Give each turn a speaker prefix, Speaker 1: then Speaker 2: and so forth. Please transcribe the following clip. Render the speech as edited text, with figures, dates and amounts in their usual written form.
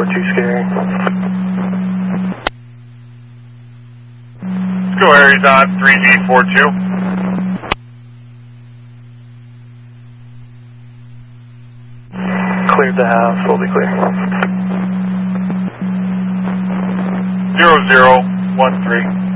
Speaker 1: 3V42 scary.
Speaker 2: Let's go Aries on 3V42.
Speaker 1: Cleared the house, will be clear.
Speaker 2: 0013.